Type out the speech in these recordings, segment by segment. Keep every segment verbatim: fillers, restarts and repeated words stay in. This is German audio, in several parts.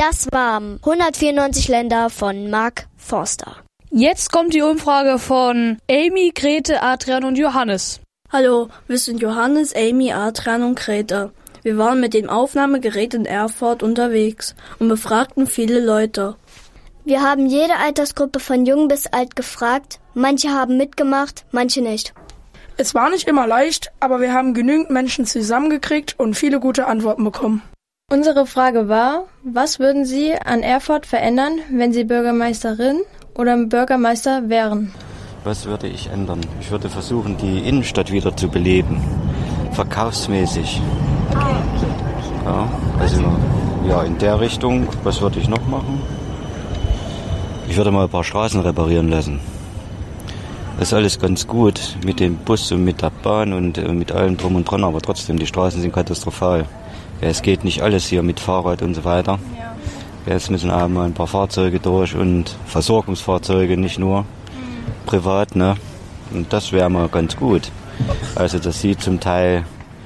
Das waren hundertvierundneunzig Länder von Mark Forster. Jetzt kommt die Umfrage von Amy, Grete, Adrian und Johannes. Hallo, wir sind Johannes, Amy, Adrian und Grete. Wir waren mit dem Aufnahmegerät in Erfurt unterwegs und befragten viele Leute. Wir haben jede Altersgruppe von jung bis alt gefragt. Manche haben mitgemacht, manche nicht. Es war nicht immer leicht, aber wir haben genügend Menschen zusammengekriegt und viele gute Antworten bekommen. Unsere Frage war, was würden Sie an Erfurt verändern, wenn Sie Bürgermeisterin oder Bürgermeister wären? Was würde ich ändern? Ich würde versuchen, die Innenstadt wieder zu beleben, verkaufsmäßig. Ja, also ja, in der Richtung, was würde ich noch machen? Ich würde mal ein paar Straßen reparieren lassen. Das ist alles ganz gut mit dem Bus und mit der Bahn und äh, mit allem drum und dran, aber trotzdem, die Straßen sind katastrophal. Ja, es geht nicht alles hier mit Fahrrad und so weiter. Ja, es müssen auch mal ein paar Fahrzeuge durch und Versorgungsfahrzeuge, nicht nur privat, ne? Und das wäre mal ganz gut. Also das sieht zum Teil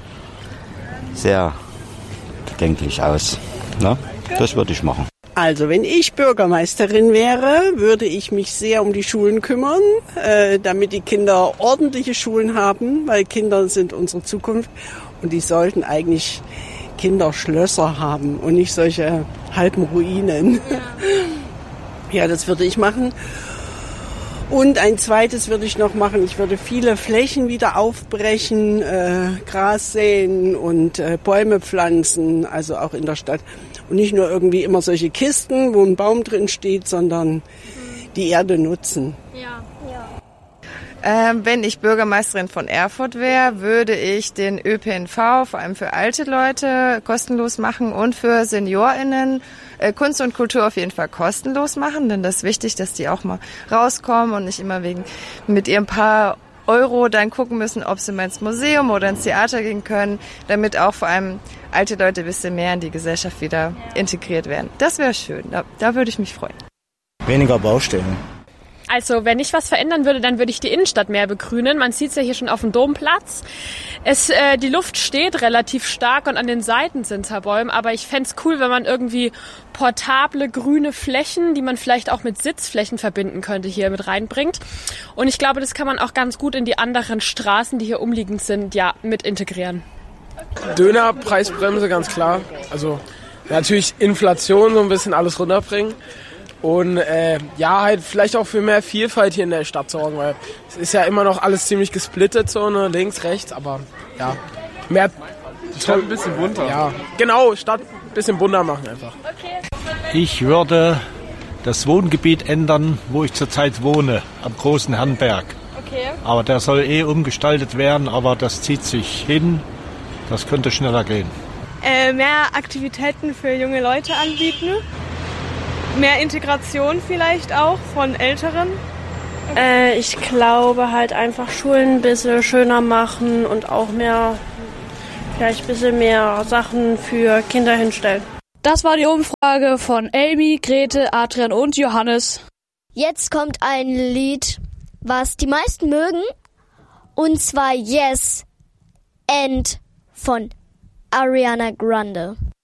sehr bedenklich aus. Ne? Das würde ich machen. Also wenn ich Bürgermeisterin wäre, würde ich mich sehr um die Schulen kümmern, äh, damit die Kinder ordentliche Schulen haben, weil Kinder sind unsere Zukunft und die sollten eigentlich Kinderschlösser haben und nicht solche halben Ruinen. Ja, ja, das würde ich machen. Und ein zweites würde ich noch machen, ich würde viele Flächen wieder aufbrechen, äh, Gras säen und äh, Bäume pflanzen, also auch in der Stadt. Und nicht nur irgendwie immer solche Kisten, wo ein Baum drin steht, sondern die Erde nutzen. Ja, ja. Ähm, wenn ich Bürgermeisterin von Erfurt wäre, würde ich den Ö P N V vor allem für alte Leute kostenlos machen und für SeniorInnen äh, Kunst und Kultur auf jeden Fall kostenlos machen, denn das ist wichtig, dass die auch mal rauskommen und nicht immer wegen mit ihrem paar Euro dann gucken müssen, ob sie mal ins Museum oder ins Theater gehen können, damit auch vor allem alte Leute ein bisschen mehr in die Gesellschaft wieder integriert werden. Das wäre schön, da, da würde ich mich freuen. Weniger Baustellen. Also wenn ich was verändern würde, dann würde ich die Innenstadt mehr begrünen. Man sieht es ja hier schon auf dem Domplatz. Es, äh, die Luft steht relativ stark und an den Seiten sind Bäume, aber ich fände es cool, wenn man irgendwie portable grüne Flächen, die man vielleicht auch mit Sitzflächen verbinden könnte, hier mit reinbringt. Und ich glaube, das kann man auch ganz gut in die anderen Straßen, die hier umliegend sind, ja, mit integrieren. Dönerpreisbremse, ganz klar. Also natürlich Inflation so ein bisschen alles runterbringen. Und äh, ja, halt vielleicht auch für mehr Vielfalt hier in der Stadt sorgen, weil es ist ja immer noch alles ziemlich gesplittet, so ne, links, rechts, aber ja, mehr... Stadt ein bisschen bunter. Ja, genau, Stadt ein bisschen bunter machen einfach. Okay. Ich würde das Wohngebiet ändern, wo ich zurzeit wohne, am Großen Herrenberg. Okay. Aber der soll eh umgestaltet werden, aber das zieht sich hin, das könnte schneller gehen. Äh, mehr Aktivitäten für junge Leute anbieten. Mehr Integration vielleicht auch von Älteren? Äh, ich glaube halt einfach Schulen ein bisschen schöner machen und auch mehr, vielleicht ein bisschen mehr Sachen für Kinder hinstellen. Das war die Umfrage von Amy, Grete, Adrian und Johannes. Jetzt kommt ein Lied, was die meisten mögen, und zwar Yes and von Ariana Grande.